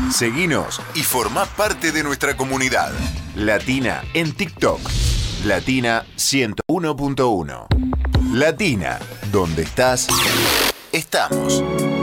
Seguinos y formá parte de nuestra comunidad. Latina en TikTok. Latina 101.1. Latina, donde estás, estamos.